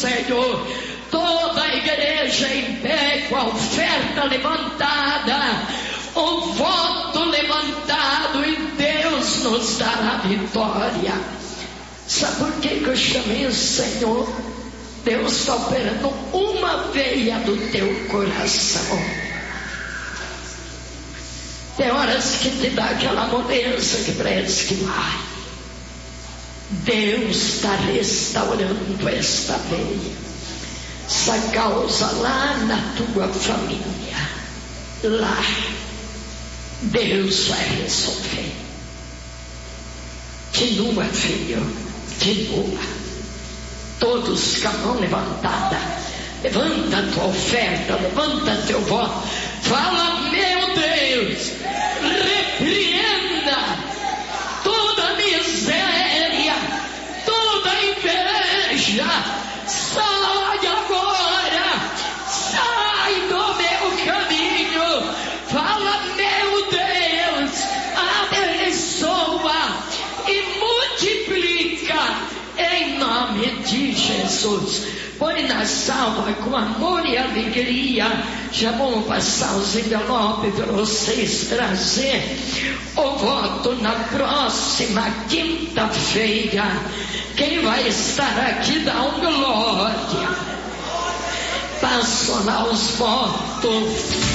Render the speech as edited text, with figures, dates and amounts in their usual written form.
Senhor. Toda a igreja em pé, com a oferta levantada, o voto levantado, e Deus nos dará vitória. Sabe por que eu chamei o Senhor? Deus está operando uma veia do teu coração. Tem horas que te dá aquela moleza que parece que vai. Deus está restaurando esta veia, essa causa lá na tua família. Lá Deus vai resolver. Continua, filho, continua. Todos com a mão levantada. Levanta a tua oferta, levanta teu voto. Fala: meu Deus, repreenda toda miséria, toda inveja. Sai agora, sai do meu caminho. Fala: meu Deus, abençoa e multiplica em nome de Jesus. Põe na salva com amor e alegria. Já vamos passar os envelopes para vocês trazer o voto na próxima quinta-feira. Quem vai estar aqui dá um glória. Passam lá os votos.